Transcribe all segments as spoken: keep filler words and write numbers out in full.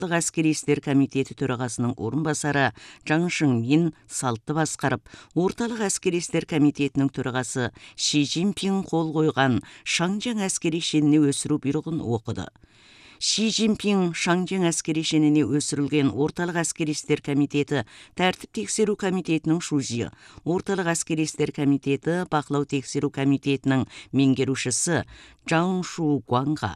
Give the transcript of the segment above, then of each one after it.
Салттық әскери істер комитеті төрағасының орынбасары Жаң Шыңмин салтты басқарып, орталық әскери істер комитетінің төрағасы Ши Цзиньпин қол қойған Шаңжаң әскери шеніне өсіру бұйрығын оқыды. Ши Цзиньпин Шаңжаң әскери шеніне өсірілген орталық әскери істер комитеті тәртіп тексеру комитетінің шузиі, орталық әскери істер комитеті бақылау тексеру комитетінің меңгерушісі Жаң Шу Гуанға,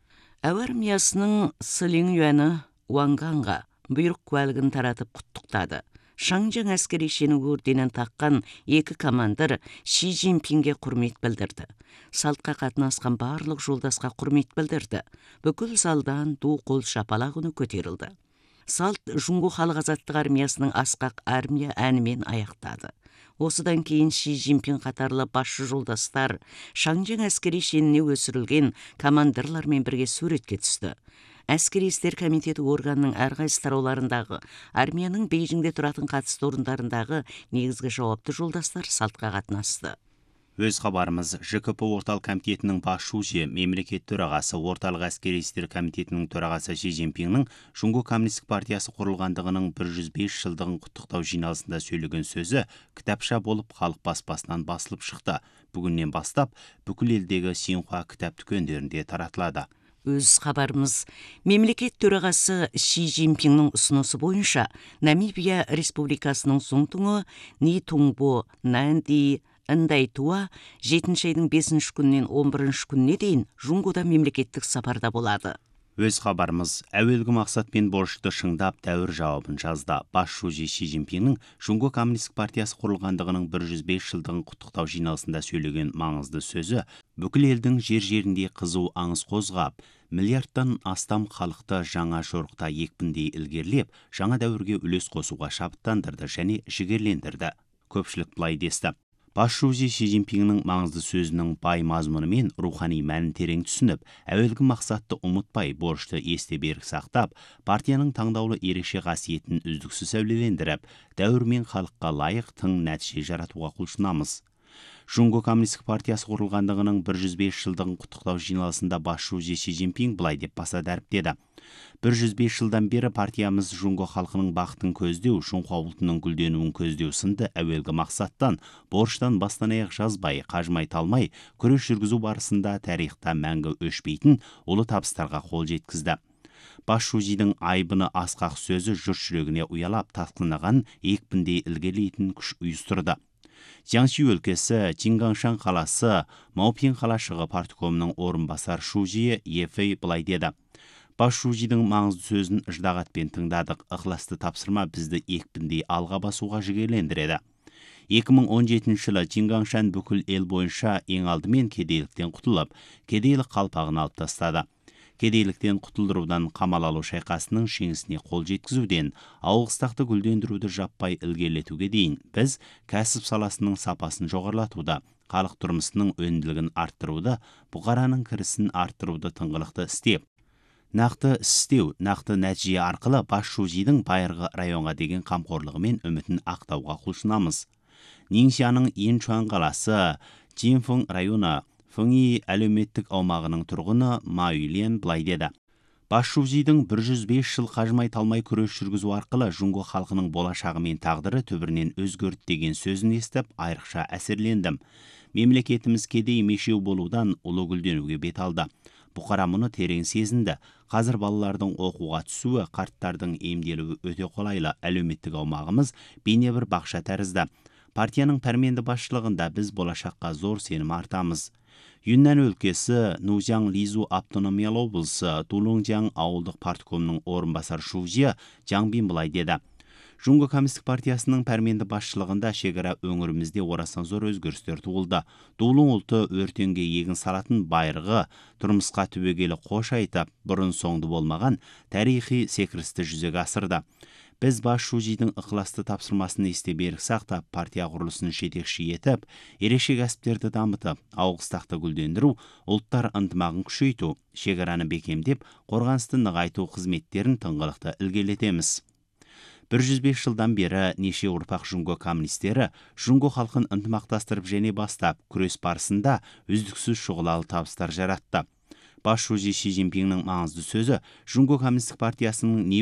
әуе армиясының Сылин Юәні Уанганға бұйрық куәлігін таратып құттықтады. Шаңжаң әскери шені орденін таққан екі командир Ши Цзиньпинге құрмет білдірді. Салтқа қатынасқан барлық жолдасқа құрмет білдірді. Бүкіл залдан ду қол шапалақ үні көтерілді. Салт Жұңғо халық азаттық армиясының асқақ армия әнімен аяқтады. Осыдан кейін Ши Цзиньпин қатарлы басшы жолдастар Шаңжаң әскери шеніне өсірілген командирлармен бірге суретке түсті. Әскери істер комитеті органның әрқайсы тарауларындағы армияның Бейжіңде тұратын қатысты орындарындағы негізгі жауапты жолдастар салтқа қатынасты. Өз хабарымыз Ж К П орталық комитетінің бас шузиі, мемлекет төрағасы, орталық әскери істер комитетінің төрағасы Ши Цзиньпиннің Жұңғо коммунистік партиясы құрылғандығының бір жүз бес жылдығын құттықтау жиналысында сөйлеген сөзі кітапша болып халық баспасынан басылып шықты. Бүгіннен бастап бүкіл елдегі Синьхуа кітап дүкендерінде таратылады. Өз хабарымыз мемлекет төрағасы Ши Цзиньпиннің ұсынысы бойынша Намибия Республикасының Зоңтуңы Ни Туңбо Нанди Ындайтуа жетінші айдың бесінші күннен он бірінші күніне дейін Жұңғода мемлекеттік сапарда болады. Өз хабарымыз әуелгі мақсат пен борышты шыңдап дәуір жауабын жазды. Бас шузи Ши Цзиньпиннің Жұңғо коммунистік партиясы құрылғандығының бір жүз бес жылдығын құттықтау жиналысында сөйлеген маңызды сөзі бүкіл елдің жер-жерінде қызу аңыз қозғап, миллиардтан астам халықты жаңа жорықта екпіндей ілгерілеп, жаңа дәуірге үлес қосуға шабыттандырды және жігерлендірді. Көпшілік былай десті. Бас шузи Ши Цзиньпиннің маңызды сөзінің бай мазмұны мен рухани мәнін терең түсініп, әуелгі мақсатты ұмытпай, борышты есте берік сақтап, партияның таңдаулы ерекше қасиетін үздіксіз сәулелендіріп, дәуір мен халыққа лайық тың нәтиже жаратуға құлшынамыз. Жұңғо коммунистік партиясы құрылғандығының бір жүз бес жылдығын құттықтау жиналысында бас шузи Ши Цзиньпин былай деп баса дәріптеді. бір жүз бес жылдан бері партиямыз Жұңғо халқының бақытын көздеу, Шунхуа ұлтының гүлденуін көздеу сынды әуелгі мақсаттан, борыштан бастан аяқ жазбай, қажмай талмай, күрес жүргізу барысында тарихта мәңгі өшпейтін ұлы табыстарға қол жеткізді. Бас шузидің айбыны асқақ сөзі жұрт жүрегіне ұялап тасқынаған екпіндей ілгерілейтін күш ұйыстырды. Jiangxi өлкесі, Чингаңшан қаласы, Маопин қалашығы парткомының орынбасар шузиі Ефей былай деді. Бас шузидің маңызды сөзін ждағатпен тыңдадық. Ықыласты тапсырма бізді екпіндей алға басуға жігерлендіреді. екі мың он жетінші жылы Чингаңшан бүкіл ел бойынша ең алдымен кедейліктен құтылып, кедейлік қалпағын алып тастады. Кедейліктен құтылдырудан қамал алу шайқасының жеңісіне қол жеткізуден, ауғыстақты гүлдендіруді жаппай ілгерілетуге дейін біз кәсіп саласының сапасын жоғарлатуда, халық тұрмысының өнімділігін арттыруды, бұқараның кірісін арттыруды тыңғылықты істеп, нақты істеу, нақты нәтиже арқылы бас шузидің байырғы районға деген қамқорлығы мен үмітін ақтауға құлшынамыз. Ниншаның Инчуан қаласы, Чинфeng районы, Фыңи әлеуметтік аумағының тұрғыны Ма Юйлен былай деді. Бас шузидің бір жүз бес жыл қажмай талмай күрес жүргізу арқылы Жұңғо халқының болашағы мен тағдыры түбірінен өзгерді деген сөзін естіп, айрықша әсерлендім. Мемлекетіміз кедей мешеу болудан ұлы гүлденуге бет алды. Бұқара мұны терең сезінді. Қазір балалардың оқуға түсуі, қарттардың емделуі өте қолайлы. Әлеуметтік аумағымыз бейне бір бақша тәрізді. Партияның пәрменді басшылығында біз болашаққа зор сенім артамыз. Юннан өлкесі, Нузяң Лизу автономиялы облысы, Тулуңжаң ауылдық парткомның орынбасар шузиі Жаңбин былай деді. Жұңғо коммунистік партиясының пәрменді басшылығында шекара өңірімізде орасан зор өзгерістер туылды. Тулуң ұлты өртенге егін салатын байырғы, тұрмысқа түбегейлі қош айтып, бұрын соңды болмаған тарихи секірісті жүзеге асырды. Біз бас шузидің ықыласты тапсырмасын есте берік сақтап, партия құрылысын жетекші етіп, ерекше кәсіптерді дамытып, ауғыстақты гүлдендіру, ұлттар ынтымағын күшейту, шекараны бекемдеп, қорғанысты нығайту қызметтерін тыңғылықты ілгерілетеміз. бір жүз бес жылдан бері неше ұрпақ Жұңғо коммунистері Жұңғо халқын ынтымақтастырып және бастап, күрес барысында үздіксіз шұғылалы табыстар жаратты. Бас шузи Ши Цзиньпиннің маңызды сөзі Жұңғо коммунистік партиясының не